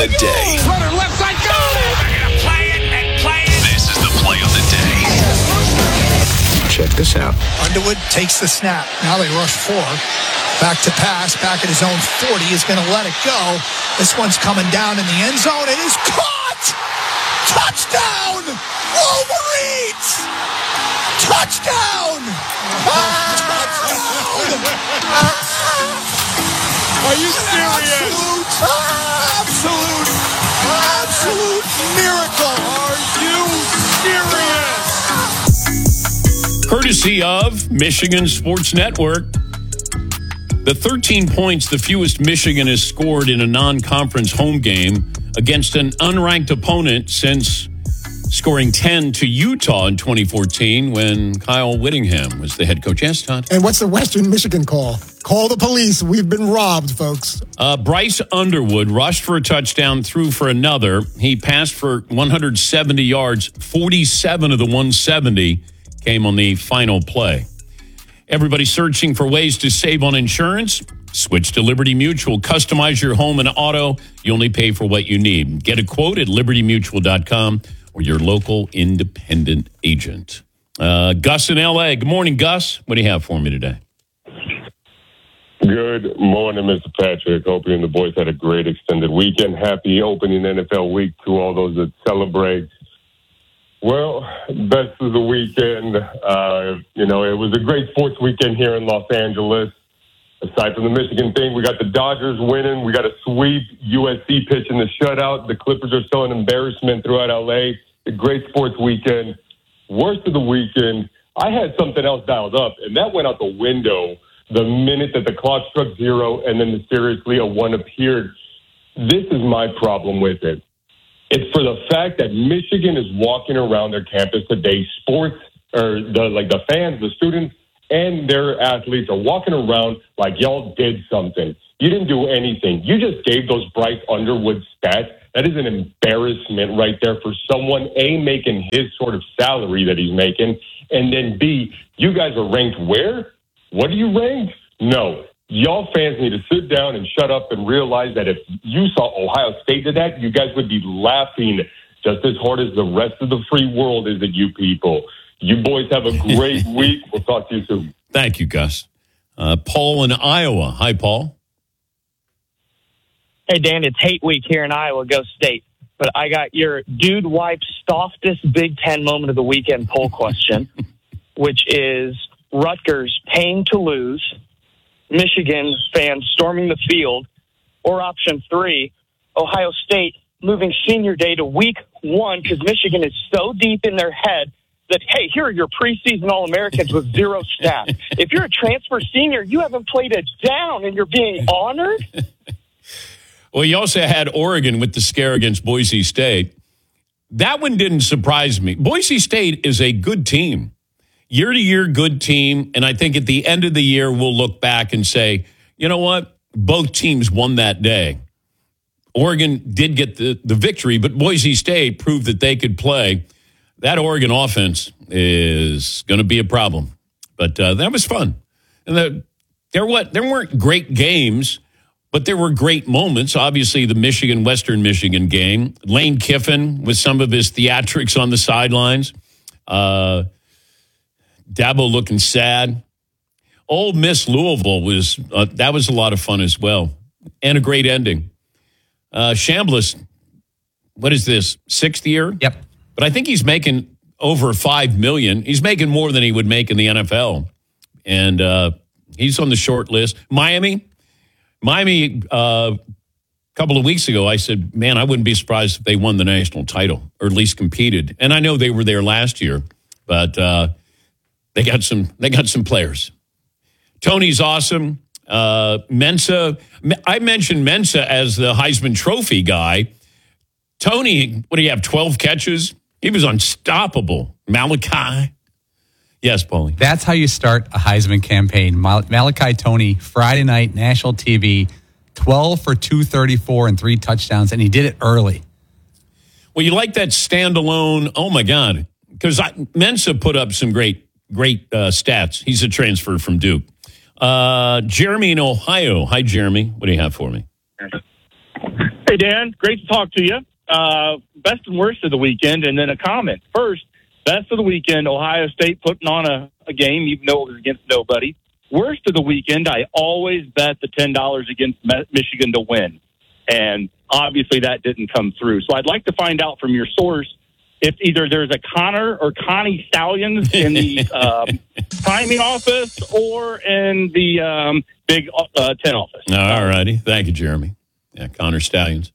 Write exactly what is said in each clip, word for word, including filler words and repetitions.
the day. Runner left side, go! We're going to play it and play it. This is the play of the day. Check this out. Underwood takes the snap. Now they rush four. Back to pass. Back at his own forty. Is going to let it go. This one's coming down in the end zone. It is caught! Touchdown! Wolverines! Touchdown! Ah! Touchdown! Are you serious? Absolute, absolute, absolute miracle. Are you serious? Courtesy of Michigan Sports Network. The thirteen points, the fewest Michigan has scored in a non-conference home game against an unranked opponent since scoring ten to Utah in twenty fourteen when Kyle Whittingham was the head coach. Yes, Todd? And what's the Western Michigan call? Call the police. We've been robbed, folks. Uh, Bryce Underwood rushed for a touchdown, threw for another. He passed for one hundred seventy yards. forty-seven of the one hundred seventy came on the final play. Everybody searching for ways to save on insurance? Switch to Liberty Mutual. Customize your home and auto. You only pay for what you need. Get a quote at liberty mutual dot com or your local independent agent. Uh, Gus in L A. Good morning, Gus. What do you have for me today? Good morning, Mister Patrick. Hope you and the boys had a great extended weekend. Happy opening N F L week to all those that celebrate. Well, best of the weekend. Uh, you know, it was a great sports weekend here in Los Angeles. Aside from the Michigan thing, we got the Dodgers winning. We got a sweep. U S C pitching the shutout. The Clippers are still an embarrassment throughout L A. A great sports weekend. Worst of the weekend, I had something else dialed up, and that went out the window the minute that the clock struck zero and then mysteriously a one appeared. This is my problem with it. It's for the fact that Michigan is walking around their campus today. Sports, or the like the fans, the students, and their athletes are walking around like y'all did something. You didn't do anything. You just gave those Bryce Underwood stats. That is an embarrassment right there for someone, A, making his sort of salary that he's making, and then B, you guys are ranked where? What are you ranked? No. Y'all fans need to sit down and shut up and realize that if you saw Ohio State did that, you guys would be laughing just as hard as the rest of the free world is at you people. You boys have a great week. We'll talk to you soon. Thank you, Gus. Uh, Paul in Iowa. Hi, Paul. Hey, Dan, it's hate week here in Iowa. Go State. But I got your dude wipes softest Big Ten moment of the weekend poll question, which is Rutgers paying to lose, Michigan fans storming the field, or option three, Ohio State moving senior day to week one because Michigan is so deep in their head that, hey, here are your preseason All-Americans with zero stats. If you're a transfer senior, you haven't played it down and you're being honored? Well, you also had Oregon with the scare against Boise State. That one didn't surprise me. Boise State is a good team. Year-to-year good team, and I think at the end of the year we'll look back and say, you know what? Both teams won that day. Oregon did get the, the victory, but Boise State proved that they could play. That Oregon offense is going to be a problem. But uh, that was fun. And the, there, what, there weren't great games, but there were great moments. Obviously, the Michigan-Western Michigan game. Lane Kiffin with some of his theatrics on the sidelines. Uh Dabo looking sad. Old Miss Louisville was, uh, that was a lot of fun as well. And a great ending. Uh, Chambliss, what is this, sixth year? Yep. But I think he's making over five million dollars. He's making more than he would make in the N F L. And uh, he's on the short list. Miami, Miami, uh, a couple of weeks ago, I said, man, I wouldn't be surprised if they won the national title, or at least competed. And I know they were there last year, but uh, They got some. They got some players. Tony's awesome. Uh, Mensa. I mentioned Mensa as the Heisman Trophy guy. Tony, what do you have? Twelve catches. He was unstoppable. Malachi. Yes, Paulie. That's how you start a Heisman campaign. Mal- Malachi Tony, Friday night, national T V, twelve for two thirty-four and three touchdowns, and he did it early. Well, you like that standalone. Oh my God, because Mensa put up some great. Great uh, stats. He's a transfer from Duke. Uh, Jeremy in Ohio. Hi, Jeremy. What do you have for me? Hey, Dan. Great to talk to you. Uh, best and worst of the weekend, and then a comment. First, best of the weekend, Ohio State putting on a, a game, even though it was against nobody. Worst of the weekend, I always bet the ten dollars against Michigan to win. And obviously that didn't come through. So I'd like to find out from your source if either there's a Connor or Connie Stallions in the um, timing office or in the um, Big uh, Ten office. All righty. Thank you, Jeremy. Yeah, Connor Stallions.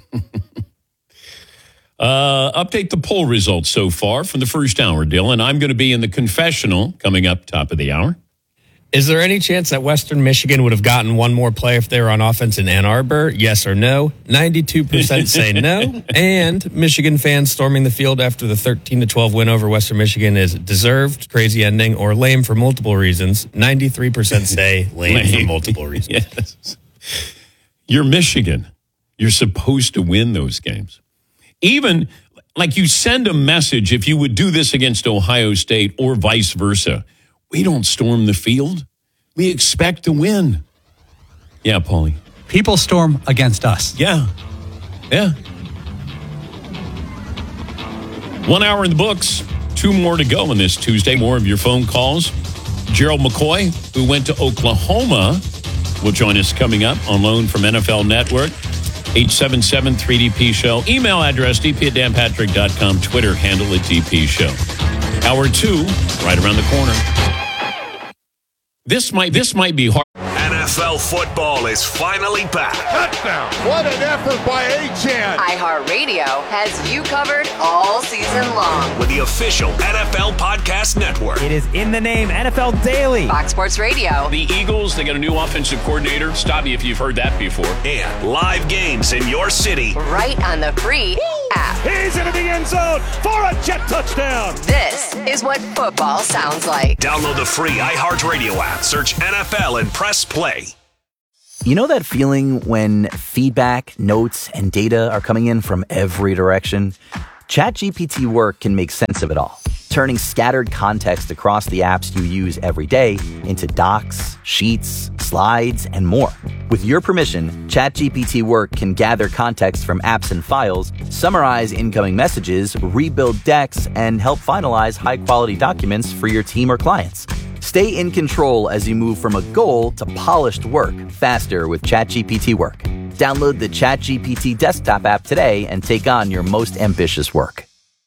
uh, update the poll results so far from the first hour, Dylan. I'm going to be in the confessional coming up top of the hour. Is there any chance that Western Michigan would have gotten one more play if they were on offense in Ann Arbor? Yes or no? ninety-two percent say no. And Michigan fans storming the field after the thirteen to twelve win over Western Michigan is deserved, crazy ending, or lame for multiple reasons. ninety-three percent say lame, lame. for multiple reasons. Yes. You're Michigan. You're supposed to win those games. Even like you send a message if you would do this against Ohio State or vice versa. We don't storm the field. We expect to win. Yeah, Paulie. People storm against us. Yeah. Yeah. One hour in the books. Two more to go on this Tuesday. More of your phone calls. Gerald McCoy, who went to Oklahoma, will join us coming up on loan from N F L Network. eight seven seven three D P show. Email address d p at dan patrick dot com. Twitter handle at D P show. Hour two, right around the corner. This might this might be hard. N F L football is finally back. Touchdown. What an effort by Achane. iHeartRadio has you covered all season long. With the official N F L Podcast Network. It is in the name N F L Daily. Fox Sports Radio. The Eagles, they got a new offensive coordinator. Stop me if you've heard that before. And live games in your city. Right on the free Woo! app. He's into the end zone for a jet touchdown. This is what football sounds like. Download the free iHeartRadio app. Search N F L and press play. You know that feeling when feedback, notes, and data are coming in from every direction? ChatGPT Work can make sense of it all, turning scattered context across the apps you use every day into docs, sheets, slides, and more. With your permission, ChatGPT Work can gather context from apps and files, summarize incoming messages, rebuild decks, and help finalize high-quality documents for your team or clients. Stay in control as you move from a goal to polished work faster with ChatGPT Work. Download the ChatGPT desktop app today and take on your most ambitious work.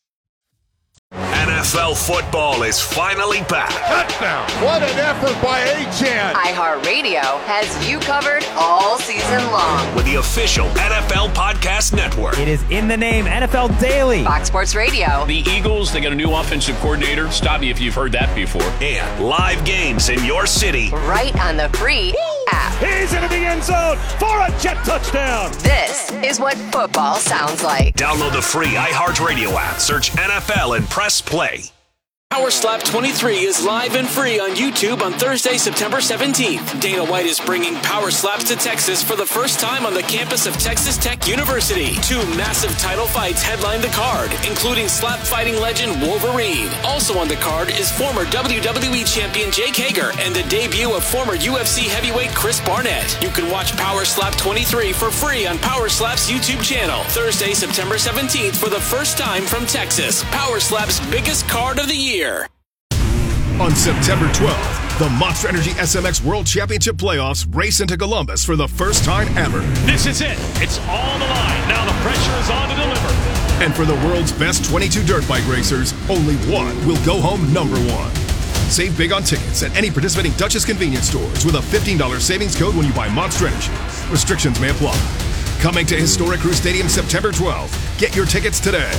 N F L football is finally back. Touchdown. What an effort by Achane. iHeartRadio has you covered all season long. With the official N F L Podcast Network. It is in the name N F L Daily. Fox Sports Radio. The Eagles, they got a new offensive coordinator. Stop me if you've heard that before. And live games in your city. Right on the free Woo! app. He's into the end zone for a jet touchdown. This is what football sounds like. Download the free iHeartRadio app. Search N F L and press play. Power Slap twenty-three is live and free on YouTube on Thursday, September seventeenth. Dana White is bringing Power Slaps to Texas for the first time on the campus of Texas Tech University. Two massive title fights headline the card, including slap fighting legend Wolverine. Also on the card is former W W E champion Jake Hager and the debut of former U F C heavyweight Chris Barnett. You can watch Power Slap twenty-three for free on Power Slap's YouTube channel. Thursday, September seventeenth for the first time from Texas. Power Slap's biggest card of the year. On September twelfth, the Monster Energy S M X World Championship Playoffs race into Columbus for the first time ever. This is it. It's all on the line. Now the pressure is on to deliver. And for the world's best twenty-two dirt bike racers, only one will go home number one. Save big on tickets at any participating Duchess convenience stores with a fifteen dollars savings code when you buy Monster Energy. Restrictions may apply. Coming to Historic Crew Stadium September twelfth. Get your tickets today.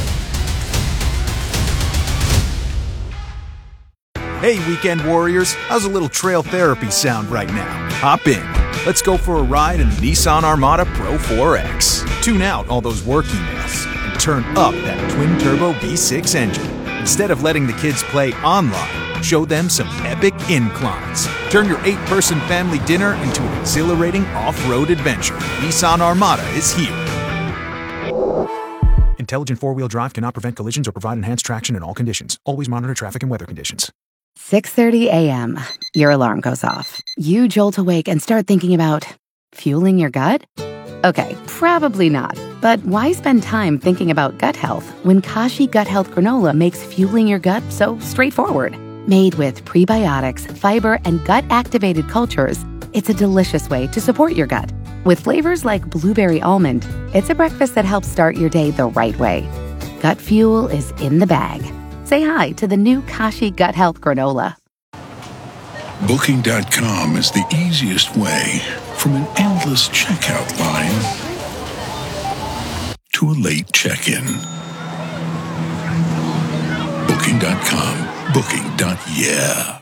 Hey, Weekend Warriors, how's a little trail therapy sound right now? Hop in. Let's go for a ride in the Nissan Armada Pro four X. Tune out all those work emails and turn up that twin-turbo V six engine. Instead of letting the kids play online, show them some epic inclines. Turn your eight-person family dinner into an exhilarating off-road adventure. Nissan Armada is here. Intelligent four-wheel drive cannot prevent collisions or provide enhanced traction in all conditions. Always monitor traffic and weather conditions. six thirty a.m. Your alarm goes off. You jolt awake and start thinking about fueling your gut? Okay, probably not. But why spend time thinking about gut health when Kashi Gut Health Granola makes fueling your gut so straightforward? Made with prebiotics, fiber, and gut-activated cultures, it's a delicious way to support your gut. With flavors like blueberry almond, it's a breakfast that helps start your day the right way. Gut fuel is in the bag. Say hi to the new Kashi Gut Health Granola. Booking dot com is the easiest way from an endless checkout line to a late check-in. Booking dot com. Booking. Yeah.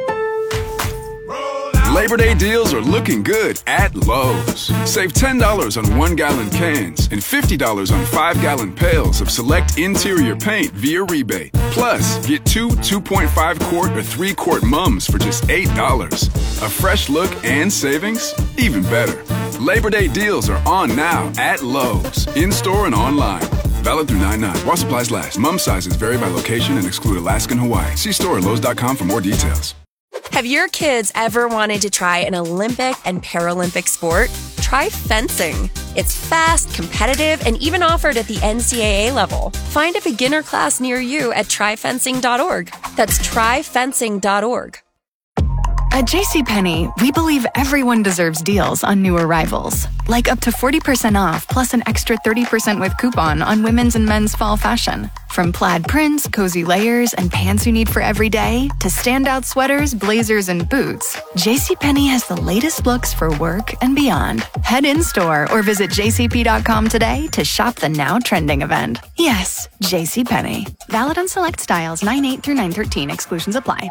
Labor Day deals are looking good at Lowe's. Save ten dollars on one-gallon cans and fifty dollars on five-gallon pails of select interior paint via rebate. Plus, get two two point five quart or three quart mums for just eight dollars. A fresh look and savings? Even better. Labor Day deals are on now at Lowe's, in-store and online. Valid through nine nine. While supplies last. Mum sizes vary by location and exclude Alaska and Hawaii. See store at Lowe's dot com for more details. Have your kids ever wanted to try an Olympic and Paralympic sport? Try fencing. It's fast, competitive, and even offered at the N C double A level. Find a beginner class near you at try fencing dot org. That's try fencing dot org. At JCPenney, we believe everyone deserves deals on new arrivals. Like up to forty percent off plus an extra thirty percent with coupon on women's and men's fall fashion. From plaid prints, cozy layers, and pants you need for every day, to standout sweaters, blazers, and boots, JCPenney has the latest looks for work and beyond. Head in-store or visit J C P dot com today to shop the now trending event. Yes, JCPenney. Valid on select styles nine eight through nine thirteen. Exclusions apply.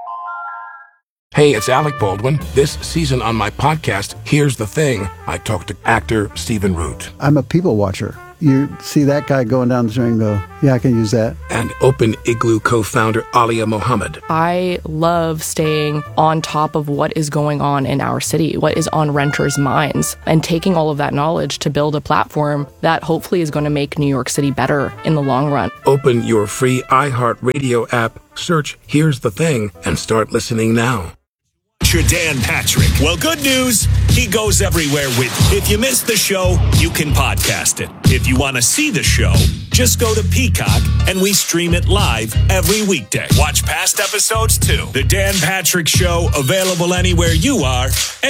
Hey, it's Alec Baldwin. This season on my podcast, Here's the Thing, I talked to actor Stephen Root. I'm a people watcher. You see that guy going down the street and go, yeah, I can use that. And Open Igloo co-founder Alia Mohammed. I love staying on top of what is going on in our city, what is on renters' minds, and taking all of that knowledge to build a platform that hopefully is going to make New York City better in the long run. Open your free iHeartRadio app, search Here's the Thing, and start listening now. Your Dan Patrick. Well, good news. He goes everywhere with you. If you missed the show, you can podcast it. If you want to see the show, just go to Peacock and we stream it live every weekday. Watch past episodes too. The Dan Patrick Show, available anywhere you are.